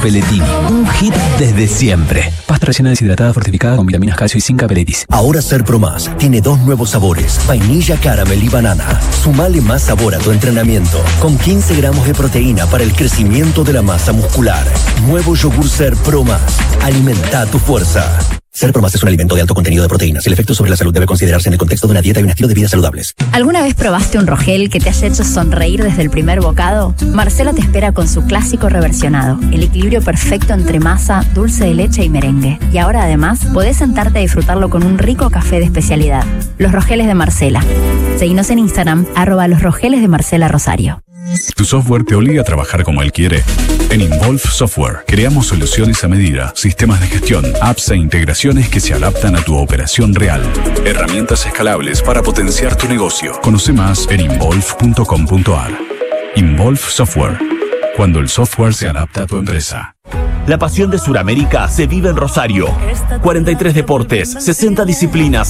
Pelletini, un hit desde siempre. Pasta rellena deshidratada fortificada con vitaminas, calcio y zinc Aperitis. Ahora Ser Pro Más tiene 2 nuevos sabores, vainilla, caramel y banana. Sumale más sabor a tu entrenamiento, con 15 gramos de proteína para el crecimiento de la masa muscular. Nuevo yogur Ser Pro Más. Alimenta tu fuerza. Ser Pro Más es un alimento de alto contenido de proteínas. El efecto sobre la salud debe considerarse en el contexto de una dieta y un estilo de vida saludables. ¿Alguna vez probaste un Rogel que te haya hecho sonreír desde el primer bocado? Marcela te espera con su clásico reversionado, el equilibrio perfecto entre masa, dulce de leche y merengue. Y ahora además podés sentarte a disfrutarlo con un rico café de especialidad. Los Rogeles de Marcela. Seguinos en Instagram, @losrogelesdemarcelarosario. ¿Tu software te obliga a trabajar como él quiere? En Involve Software creamos soluciones a medida, sistemas de gestión, apps e integraciones que se adaptan a tu operación real. Herramientas escalables para potenciar tu negocio. Conoce más en involve.com.ar. Involve Software. Cuando el software se adapta a tu empresa. La pasión de Sudamérica se vive en Rosario. 43 deportes, 60 disciplinas,